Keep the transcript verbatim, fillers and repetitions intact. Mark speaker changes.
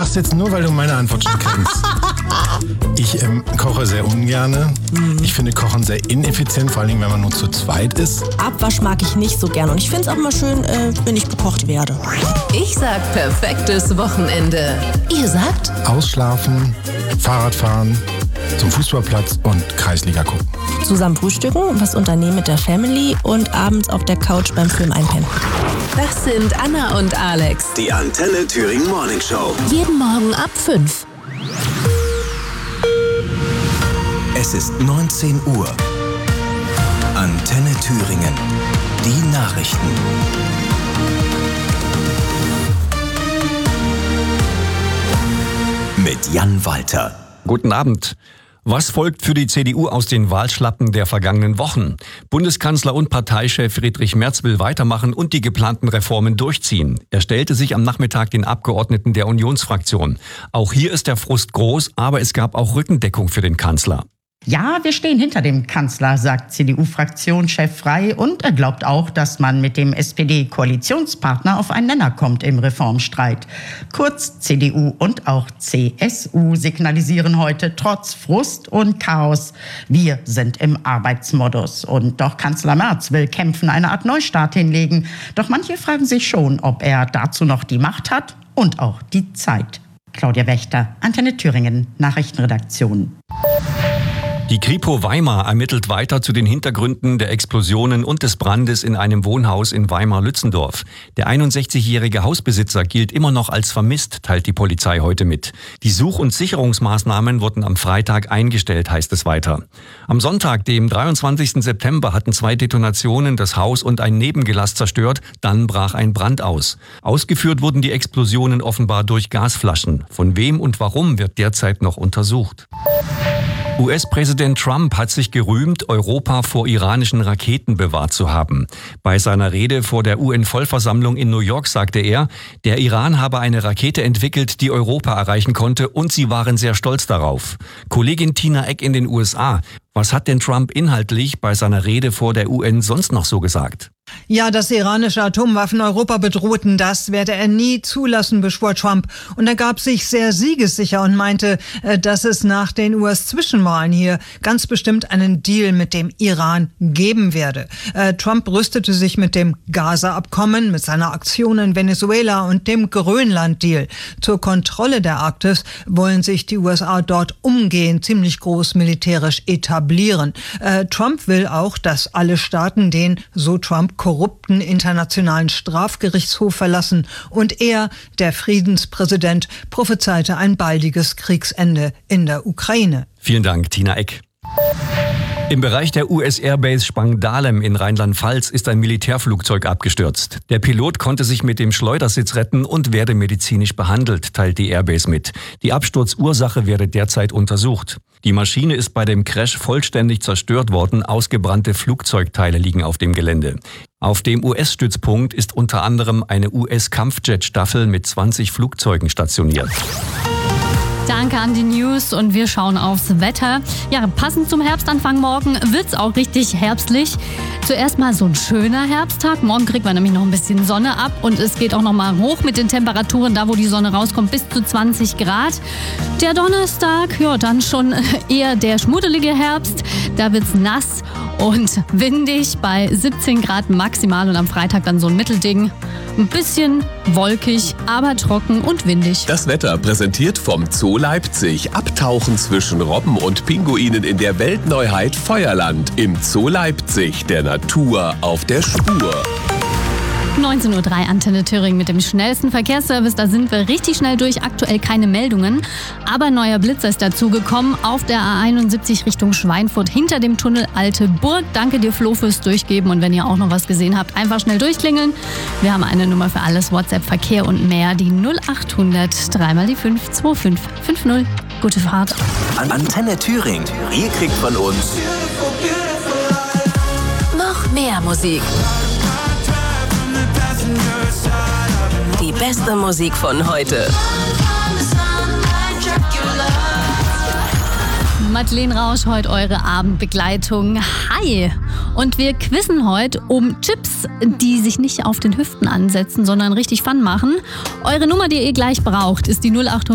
Speaker 1: lachst jetzt nur, weil du meine Antwort schon kennst. Ich ähm, koche sehr ungerne. Ich finde Kochen sehr ineffizient, vor allem wenn man nur zu zweit ist.
Speaker 2: Abwasch mag ich nicht so gern und ich finde es auch mal schön, äh, wenn ich bekocht werde.
Speaker 3: Ich sag perfektes Wochenende. Ihr sagt?
Speaker 1: Ausschlafen, Fahrradfahren, zum Fußballplatz und Kreisliga gucken.
Speaker 2: Zusammen frühstücken, was unternehmen mit der Family und abends auf der Couch beim Film einpennen.
Speaker 3: Das sind Anna und Alex.
Speaker 4: Die Antenne Thüringen Morning Show.
Speaker 3: Jeden Morgen ab fünf.
Speaker 4: Es ist neunzehn Uhr. Antenne Thüringen. Die Nachrichten. Mit Jan Walter.
Speaker 5: Guten Abend. Was folgt für die C D U aus den Wahlschlappen der vergangenen Wochen? Bundeskanzler und Parteichef Friedrich Merz will weitermachen und die geplanten Reformen durchziehen. Er stellte sich am Nachmittag den Abgeordneten der Unionsfraktion. Auch hier ist der Frust groß, aber es gab auch Rückendeckung für den Kanzler.
Speaker 6: Ja, wir stehen hinter dem Kanzler, sagt C D U-Fraktionschef Frey, und er glaubt auch, dass man mit dem S P D-Koalitionspartner auf einen Nenner kommt im Reformstreit. Kurz, C D U und auch C S U signalisieren heute trotz Frust und Chaos: Wir sind im Arbeitsmodus. Und doch Kanzler Merz will kämpfen, eine Art Neustart hinlegen. Doch manche fragen sich schon, ob er dazu noch die Macht hat und auch die Zeit. Claudia Wächter, Antenne Thüringen, Nachrichtenredaktion.
Speaker 5: Die Kripo Weimar ermittelt weiter zu den Hintergründen der Explosionen und des Brandes in einem Wohnhaus in Weimar-Lützendorf. Der einundsechzigjährige Hausbesitzer gilt immer noch als vermisst, teilt die Polizei heute mit. Die Such- und Sicherungsmaßnahmen wurden am Freitag eingestellt, heißt es weiter. Am Sonntag, dem dreiundzwanzigsten September, hatten zwei Detonationen das Haus und ein Nebengelass zerstört. Dann brach ein Brand aus. Ausgeführt wurden die Explosionen offenbar durch Gasflaschen. Von wem und warum wird derzeit noch untersucht. U S-Präsident Trump hat sich gerühmt, Europa vor iranischen Raketen bewahrt zu haben. Bei seiner Rede vor der U N-Vollversammlung in New York sagte er, der Iran habe eine Rakete entwickelt, die Europa erreichen konnte, und sie waren sehr stolz darauf. Kollegin Tina Eck in den U S A. Was hat denn Trump inhaltlich bei seiner Rede vor der U N sonst noch so gesagt?
Speaker 7: Ja, dass iranische Atomwaffen Europa bedrohten, das werde er nie zulassen, beschwor Trump. Und er gab sich sehr siegessicher und meinte, dass es nach den U S-Zwischenwahlen hier ganz bestimmt einen Deal mit dem Iran geben werde. Trump rüstete sich mit dem Gaza-Abkommen, mit seiner Aktion in Venezuela und dem Grönland-Deal. Zur Kontrolle der Arktis wollen sich die U S A dort umgehend ziemlich groß militärisch etablieren. Trump will auch, dass alle Staaten den, so Trump, korrupten Internationalen Strafgerichtshof verlassen, und er, der Friedenspräsident, prophezeite ein baldiges Kriegsende in der Ukraine.
Speaker 5: Vielen Dank, Tina Eck. Im Bereich der U S-Airbase Spangdahlem in Rheinland-Pfalz ist ein Militärflugzeug abgestürzt. Der Pilot konnte sich mit dem Schleudersitz retten und werde medizinisch behandelt, teilt die Airbase mit. Die Absturzursache werde derzeit untersucht. Die Maschine ist bei dem Crash vollständig zerstört worden, ausgebrannte Flugzeugteile liegen auf dem Gelände. Auf dem U S-Stützpunkt ist unter anderem eine U S-Kampfjet-Staffel mit zwanzig Flugzeugen stationiert.
Speaker 8: Danke an die News und wir schauen aufs Wetter. Ja, passend zum Herbstanfang morgen wird's auch richtig herbstlich. Zuerst mal so ein schöner Herbsttag. Morgen kriegt man nämlich noch ein bisschen Sonne ab und es geht auch noch mal hoch mit den Temperaturen, da wo die Sonne rauskommt, bis zu zwanzig Grad. Der Donnerstag, ja, dann schon eher der schmuddelige Herbst. Da wird's nass und windig bei siebzehn Grad maximal und am Freitag dann so ein Mittelding. Ein bisschen wolkig, aber trocken und windig.
Speaker 9: Das Wetter präsentiert vom Zoo Leipzig. Abtauchen zwischen Robben und Pinguinen in der Weltneuheit Feuerland. Im Zoo Leipzig, der Natur auf der Spur.
Speaker 8: neunzehn Uhr drei Antenne Thüringen mit dem schnellsten Verkehrsservice. Da sind wir richtig schnell durch. Aktuell keine Meldungen. Aber ein neuer Blitzer ist dazugekommen auf der A einundsiebzig Richtung Schweinfurt hinter dem Tunnel Alte Burg. Danke dir, Flo, fürs Durchgeben. Und wenn ihr auch noch was gesehen habt, einfach schnell durchklingeln. Wir haben eine Nummer für alles, WhatsApp, Verkehr und mehr. Die null achthundert drei mal die fünf zwei fünf fünf null. Gute Fahrt.
Speaker 4: Antenne Thüringen. Ihr kriegt von uns
Speaker 3: noch mehr Musik. Die beste Musik von heute.
Speaker 8: Madeleine Rausch, heute eure Abendbegleitung. Hi! Und wir quizzen heute um Chips, die sich nicht auf den Hüften ansetzen, sondern richtig Fun machen. Eure Nummer, die ihr gleich braucht, ist die null achthundert